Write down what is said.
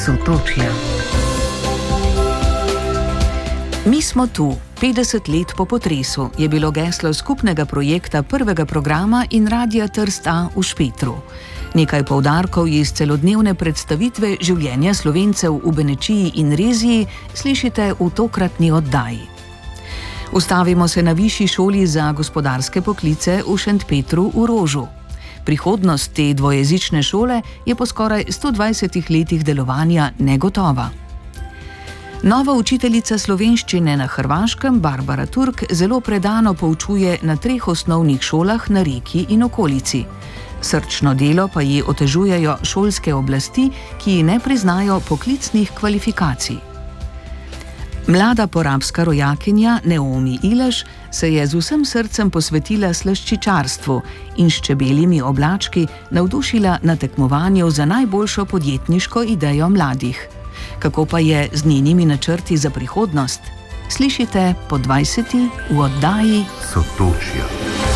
Sotočja. Mi smo tu. 50 let po potresu je bilo geslo skupnega projekta prvega programa in Radia Trst A v Špetru. Nekaj poudarkov iz celodnevne predstavitve življenja Slovencev v Benečiji in Reziji slišite v tokratni oddaji. Ustavimo se na Višji šoli za gospodarske poklice v Šentpetru v Rožu. Prihodnost te dvojezične šole je po skoraj 120 letih delovanja negotova. Nova učiteljica slovenščine na Hrvaškem, Barbara Turk, zelo predano poučuje na 3 osnovnih šolah na Reki in okolici. Srčno delo pa ji otežujejo šolske oblasti, ki ji ne priznajo poklicnih kvalifikacij. Mlada porabska rojakinja Naomi Ileš se je z vsem srcem posvetila slaščičarstvu in s čebeljimi oblački navdušila na tekmovanju za najboljšo podjetniško idejo mladih. Kako pa je z njenimi načrti za prihodnost? Slišite po 20. v oddaji Sotočja.